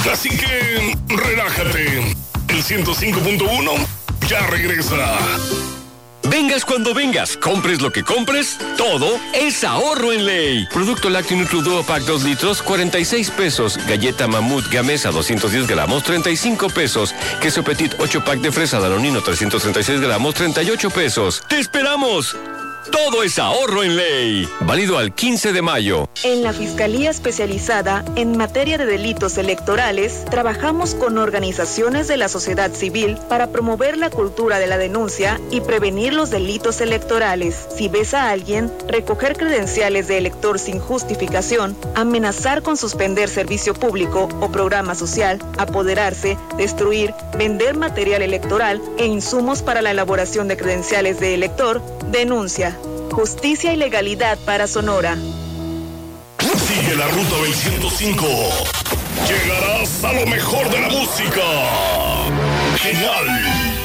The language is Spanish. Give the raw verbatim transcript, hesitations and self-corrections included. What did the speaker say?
Así que relájate. El ciento cinco punto uno ya regresa. Vengas cuando vengas, compres lo que compres, todo es ahorro en Ley. Producto lácteo Nutriduo Pack dos litros, cuarenta y seis pesos. Galleta Mamut Gamesa doscientos diez gramos, treinta y cinco pesos. Queso Petit ocho pack de fresa Danonino trescientos treinta y seis gramos, treinta y ocho pesos. ¡Te esperamos! Todo es ahorro en Ley. Válido al quince de mayo. En la Fiscalía Especializada en Materia de Delitos Electorales, trabajamos con organizaciones de la sociedad civil para promover la cultura de la denuncia y prevenir los delitos electorales. Si ves a alguien recoger credenciales de elector sin justificación, amenazar con suspender servicio público o programa social, apoderarse, destruir, vender material electoral e insumos para la elaboración de credenciales de elector, denuncia. Justicia y legalidad para Sonora. Sigue la ruta del ciento cinco. Llegarás a lo mejor de la música. Genial.